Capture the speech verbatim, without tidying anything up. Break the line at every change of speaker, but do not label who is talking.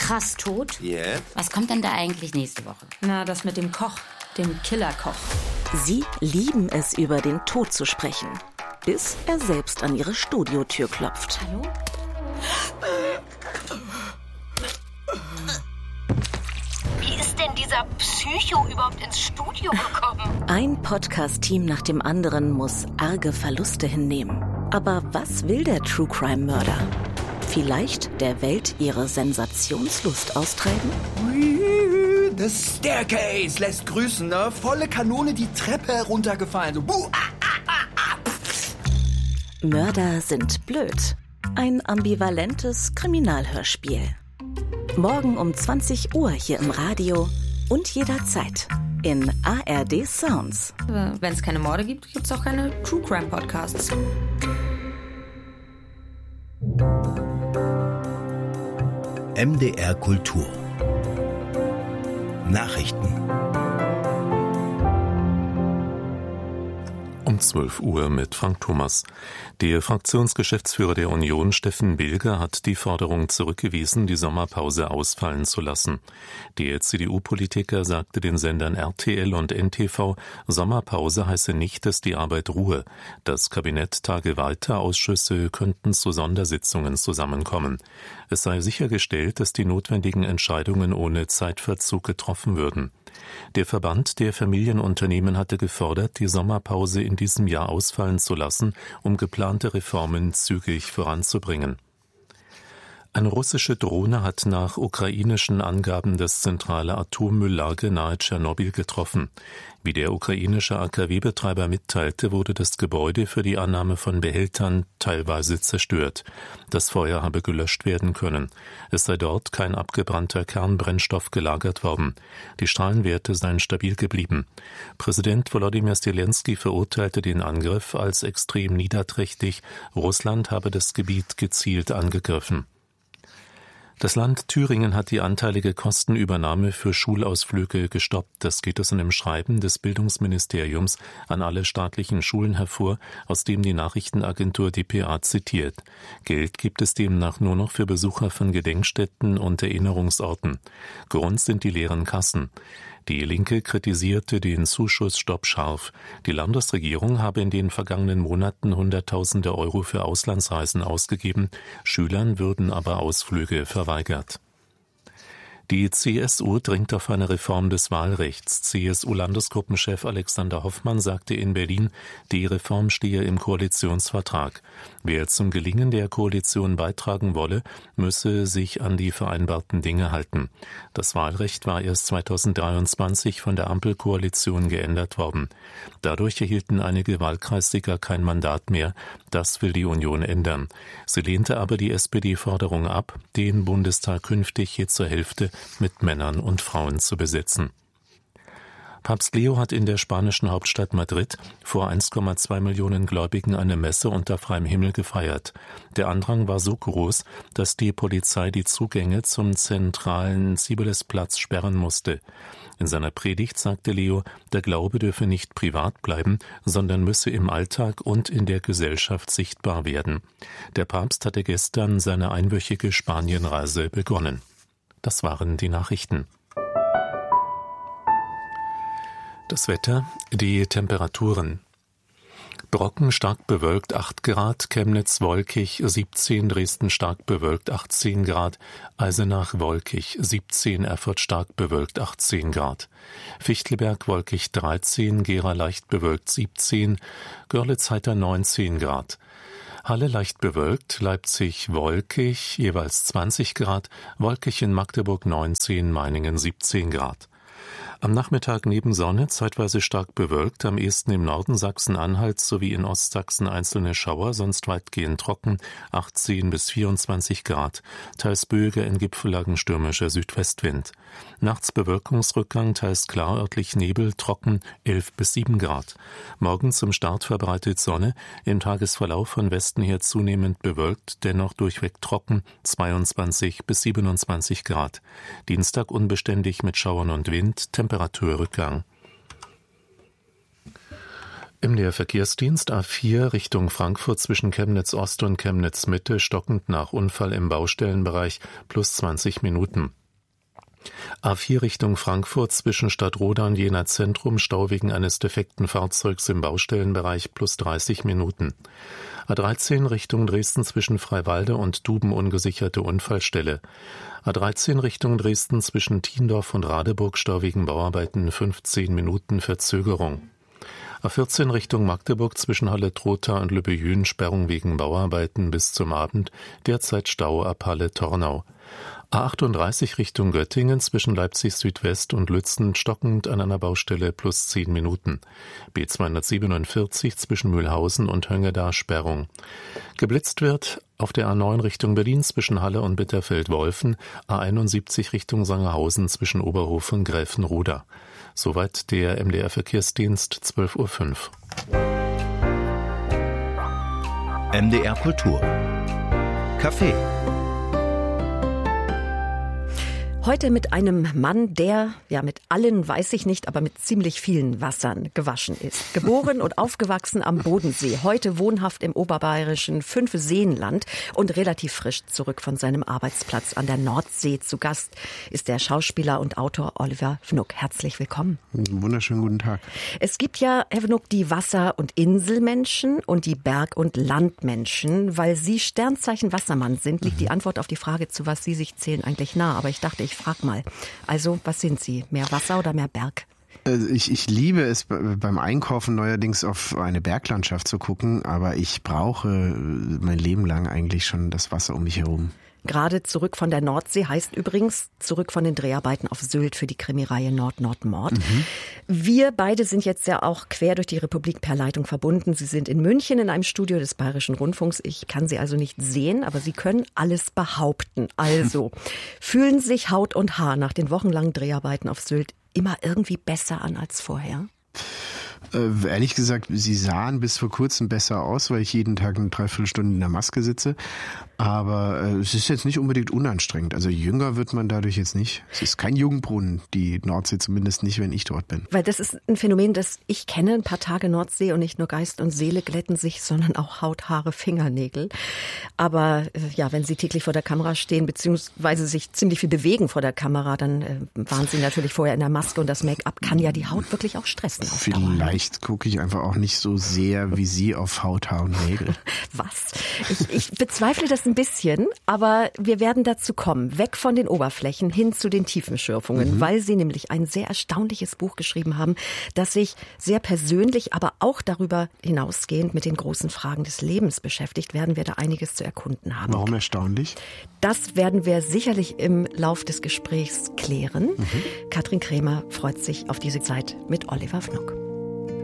krass tot.
Yeah.
Was kommt denn da eigentlich nächste Woche?
Na, das mit dem Koch, dem Killerkoch.
Sie lieben es, über den Tod zu sprechen, bis er selbst an ihre Studiotür klopft.
Hallo?
Wie ist denn dieser Psycho überhaupt ins Studio gekommen?
Ein Podcast-Team nach dem anderen muss arge Verluste hinnehmen. Aber was will der True-Crime-Mörder? Vielleicht der Welt ihre Sensationslust austreiben?
The Staircase lässt grüßen, ne? Volle Kanone die Treppe heruntergefallen. So, buh, ah, ah, ah, ah.
Mörder sind blöd. Ein ambivalentes Kriminalhörspiel. Morgen um zwanzig Uhr hier im Radio und jederzeit in A R D Sounds.
Wenn es keine Morde gibt, gibt es auch keine True Crime Podcasts.
M D R Kultur Nachrichten.
Um zwölf Uhr mit Frank Thomas. Der Fraktionsgeschäftsführer der Union, Steffen Bilger, hat die Forderung zurückgewiesen, die Sommerpause ausfallen zu lassen. Der C D U-Politiker sagte den Sendern R T L und N T V, Sommerpause heiße nicht, dass die Arbeit ruhe. Das Kabinett tage weiter, Ausschüsse könnten zu Sondersitzungen zusammenkommen. Es sei sichergestellt, dass die notwendigen Entscheidungen ohne Zeitverzug getroffen würden. Der Verband der Familienunternehmen hatte gefordert, die Sommerpause in diesem Jahr ausfallen zu lassen, um geplante Reformen zügig voranzubringen. Eine russische Drohne hat nach ukrainischen Angaben das zentrale Atommülllager nahe Tschernobyl getroffen. Wie der ukrainische A K W-Betreiber mitteilte, wurde das Gebäude für die Annahme von Behältern teilweise zerstört. Das Feuer habe gelöscht werden können. Es sei dort kein abgebrannter Kernbrennstoff gelagert worden. Die Strahlenwerte seien stabil geblieben. Präsident Volodymyr Zelensky verurteilte den Angriff als extrem niederträchtig. Russland habe das Gebiet gezielt angegriffen. Das Land Thüringen hat die anteilige Kostenübernahme für Schulausflüge gestoppt. Das geht aus einem Schreiben des Bildungsministeriums an alle staatlichen Schulen hervor, aus dem die Nachrichtenagentur D P A zitiert. Geld gibt es demnach nur noch für Besucher von Gedenkstätten und Erinnerungsorten. Grund sind die leeren Kassen. Die Linke kritisierte den Zuschussstopp scharf. Die Landesregierung habe in den vergangenen Monaten Hunderttausende Euro für Auslandsreisen ausgegeben, Schülern würden aber Ausflüge verweigert. Die C S U dringt auf eine Reform des Wahlrechts. C S U-Landesgruppenchef Alexander Hoffmann sagte in Berlin, die Reform stehe im Koalitionsvertrag. Wer zum Gelingen der Koalition beitragen wolle, müsse sich an die vereinbarten Dinge halten. Das Wahlrecht war erst zweitausenddreiundzwanzig von der Ampelkoalition geändert worden. Dadurch erhielten einige Wahlkreissieger kein Mandat mehr. Das will die Union ändern. Sie lehnte aber die S P D-Forderung ab, den Bundestag künftig je zur Hälfte mit Männern und Frauen zu besetzen. Papst Leo hat in der spanischen Hauptstadt Madrid vor eins Komma zwei Millionen Gläubigen eine Messe unter freiem Himmel gefeiert. Der Andrang war so groß, dass die Polizei die Zugänge zum zentralen Cibelesplatz sperren musste. In seiner Predigt sagte Leo, der Glaube dürfe nicht privat bleiben, sondern müsse im Alltag und in der Gesellschaft sichtbar werden. Der Papst hatte gestern seine einwöchige Spanienreise begonnen. Das waren die Nachrichten. Das Wetter, die Temperaturen. Brocken stark bewölkt acht Grad, Chemnitz wolkig siebzehn, Dresden stark bewölkt achtzehn Grad, Eisenach wolkig siebzehn, Erfurt stark bewölkt achtzehn Grad, Fichtelberg wolkig dreizehn, Gera leicht bewölkt siebzehn, Görlitz heiter neunzehn Grad. Halle leicht bewölkt, Leipzig wolkig, jeweils zwanzig Grad, wolkig in Magdeburg neunzehn, Meiningen siebzehn Grad. Am Nachmittag neben Sonne zeitweise stark bewölkt, am ehesten im Norden Sachsen-Anhalts sowie in Ostsachsen einzelne Schauer, sonst weitgehend trocken, achtzehn bis vierundzwanzig Grad, teils böiger, in Gipfellagen stürmischer Südwestwind. Nachts Bewölkungsrückgang, teils klar, örtlich Nebel, trocken, elf bis sieben Grad. Morgen zum Start verbreitet Sonne, im Tagesverlauf von Westen her zunehmend bewölkt, dennoch durchweg trocken, zweiundzwanzig bis siebenundzwanzig Grad. Dienstag unbeständig mit Schauern und Wind, Temperaturrückgang. Im der Verkehrsdienst A vier Richtung Frankfurt zwischen Chemnitz Ost und Chemnitz Mitte stockend nach Unfall im Baustellenbereich plus zwanzig Minuten. A vier Richtung Frankfurt zwischen Stadtroda und Jena Zentrum, Stau wegen eines defekten Fahrzeugs im Baustellenbereich plus dreißig Minuten. A dreizehn Richtung Dresden zwischen Freiwalde und Duben ungesicherte Unfallstelle. A dreizehn Richtung Dresden zwischen Thiendorf und Radeburg, Stau wegen Bauarbeiten, fünfzehn Minuten Verzögerung. A vierzehn Richtung Magdeburg zwischen Halle-Trotha und Lübbejün, Sperrung wegen Bauarbeiten bis zum Abend, derzeit Stau ab Halle-Tornau. A achtunddreißig Richtung Göttingen zwischen Leipzig Südwest und Lützen, stockend an einer Baustelle plus zehn Minuten. B zweihundertsiebenundvierzig zwischen Mühlhausen und Höngeda, Sperrung. Geblitzt wird auf der A neun Richtung Berlin zwischen Halle und Bitterfeld-Wolfen, A einundsiebzig Richtung Sangerhausen zwischen Oberhof und Gräfenroda. Soweit der M D R-Verkehrsdienst, zwölf Uhr fünf.
M D R Kultur. Kaffee.
Heute mit einem Mann, der, ja mit allen weiß ich nicht, aber mit ziemlich vielen Wassern gewaschen ist. Geboren und aufgewachsen am Bodensee, heute wohnhaft im oberbayerischen Fünfseenland und relativ frisch zurück von seinem Arbeitsplatz an der Nordsee zu Gast ist der Schauspieler und Autor Oliver Fnuck. Herzlich willkommen.
Wunderschönen guten Tag.
Es gibt ja, Herr Fnuck, die Wasser- und Inselmenschen und die Berg- und Landmenschen. Weil Sie Sternzeichen Wassermann sind, liegt mhm. die Antwort auf die Frage, zu was Sie sich zählen, eigentlich nah. Aber ich dachte, ich frag mal. Also, was sind Sie? Mehr Wasser oder mehr Berg?
Also ich, ich liebe es beim Einkaufen neuerdings auf eine Berglandschaft zu gucken, aber ich brauche mein Leben lang eigentlich schon das Wasser um mich herum.
Gerade zurück von der Nordsee heißt übrigens zurück von den Dreharbeiten auf Sylt für die Krimireihe Nord-Nord-Mord. Mhm. Wir beide sind jetzt ja auch quer durch die Republik per Leitung verbunden. Sie sind in München in einem Studio des Bayerischen Rundfunks. Ich kann Sie also nicht sehen, aber Sie können alles behaupten. Also, fühlen sich Haut und Haar nach den wochenlangen Dreharbeiten auf Sylt immer irgendwie besser an als vorher?
Äh, ehrlich gesagt, sie sahen bis vor kurzem besser aus, weil ich jeden Tag eine Dreiviertelstunde in der Maske sitze. Aber äh, es ist jetzt nicht unbedingt unanstrengend. Also jünger wird man dadurch jetzt nicht. Es ist kein Jungbrunnen, die Nordsee, zumindest nicht, wenn ich dort bin.
Weil das ist ein Phänomen, das ich kenne. Ein paar Tage Nordsee und nicht nur Geist und Seele glätten sich, sondern auch Haut, Haare, Fingernägel. Aber äh, ja, wenn Sie täglich vor der Kamera stehen, beziehungsweise sich ziemlich viel bewegen vor der Kamera, dann äh, waren Sie natürlich vorher in der Maske und das Make-up kann ja die Haut wirklich auch stressen.
Vielleicht gucke ich einfach auch nicht so sehr wie Sie auf Haut, Haar und Nägel.
Was? Ich, ich bezweifle das ein bisschen, aber wir werden dazu kommen. Weg von den Oberflächen hin zu den Tiefenschürfungen, mhm. weil Sie nämlich ein sehr erstaunliches Buch geschrieben haben, das sich sehr persönlich, aber auch darüber hinausgehend mit den großen Fragen des Lebens beschäftigt, werden wir da einiges zu erkunden haben.
Warum erstaunlich?
Das werden wir sicherlich im Lauf des Gesprächs klären. Mhm. Katrin Krämer freut sich auf diese Zeit mit Oliver Fnuck.